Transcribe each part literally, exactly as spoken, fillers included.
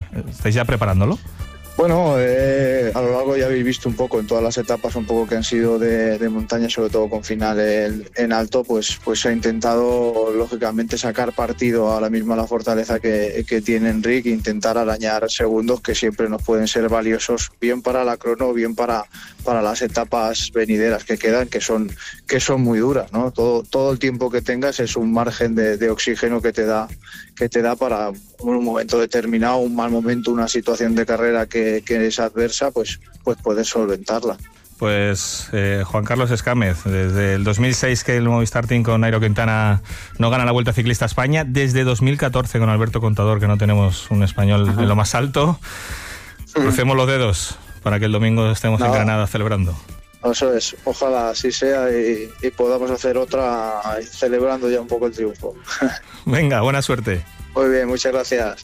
¿Estáis ya preparándolo? Bueno, eh, a lo largo ya habéis visto un poco en todas las etapas un poco que han sido de, de montaña, sobre todo con final en, en alto, pues, pues se ha intentado lógicamente sacar partido ahora mismo a la fortaleza que, que tiene Enric, intentar arañar segundos que siempre nos pueden ser valiosos, bien para la crono, bien para, para las etapas venideras que quedan, que son, que son muy duras, ¿no? Todo, todo el tiempo que tengas es un margen de, de oxígeno que te da, que te da para un momento determinado, un mal momento, una situación de carrera que, que es adversa, pues, pues puedes solventarla. Pues eh, Juan Carlos Escámez, desde el dos mil seis que el Movistar Team con Nairo Quintana no gana la Vuelta Ciclista a España, desde dos mil catorce con Alberto Contador, que no tenemos un español Ajá. en lo más alto. Crucemos los dedos para que el domingo estemos no. en Granada celebrando. Eso es, ojalá así sea y, y podamos hacer otra celebrando ya un poco el triunfo. Venga, buena suerte. Muy bien, muchas gracias.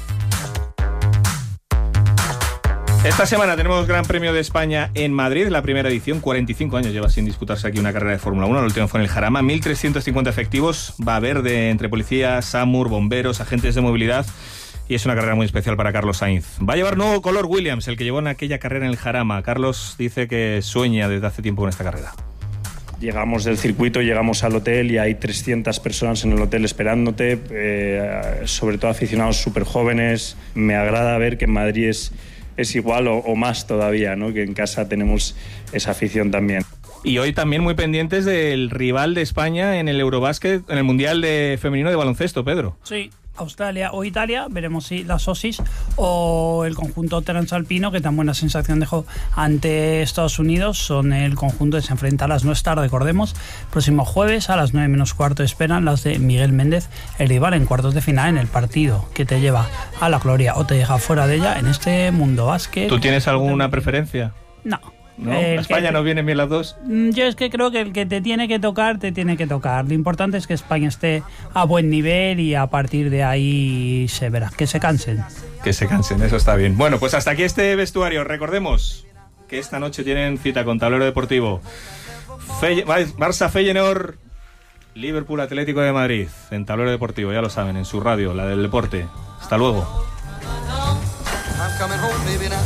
Esta semana tenemos Gran Premio de España en Madrid, la primera edición, cuarenta y cinco años lleva sin disputarse aquí una carrera de Fórmula uno, la última fue en el Jarama, mil trescientos cincuenta efectivos, va a haber de entre policías, SAMUR, bomberos, agentes de movilidad, y es una carrera muy especial para Carlos Sainz. Va a llevar nuevo color Williams, el que llevó en aquella carrera en el Jarama. Carlos dice que sueña desde hace tiempo con esta carrera. Llegamos del circuito, llegamos al hotel y hay trescientas personas en el hotel esperándote, eh, sobre todo aficionados súper jóvenes. Me agrada ver que en Madrid es, es igual o, o más todavía, ¿no? Que en casa tenemos esa afición también. Y hoy también muy pendientes del rival de España en el Eurobásquet, en el Mundial de Femenino de Baloncesto, Pedro. Sí. Australia o Italia, veremos si las Osis o el conjunto transalpino, que tan buena sensación dejó ante Estados Unidos, son el conjunto que se enfrenta a las no estar, recordemos, próximo jueves a las nueve menos cuarto esperan las de Miguel Méndez, el rival en cuartos de final en el partido que te lleva a la gloria o te deja fuera de ella en este mundo básquet. ¿Tú tienes alguna preferencia? No. ¿No? ¿A España te... no vienen bien las dos? Yo es que creo que el que te tiene que tocar, te tiene que tocar. Lo importante es que España esté a buen nivel y a partir de ahí se verá. Que se cansen. Que se cansen, eso está bien. Bueno, pues hasta aquí este vestuario. Recordemos que esta noche tienen cita con Tablero Deportivo. Fe... Barça Feyenoord, Liverpool Atlético de Madrid. En Tablero Deportivo, ya lo saben, en su radio, la del deporte. Hasta luego.